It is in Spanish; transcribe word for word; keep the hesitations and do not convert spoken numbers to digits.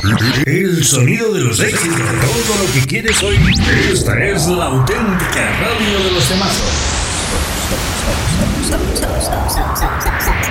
El sonido de los éxitos, todo lo que quieres oír. Esta es la auténtica radio de los temazos.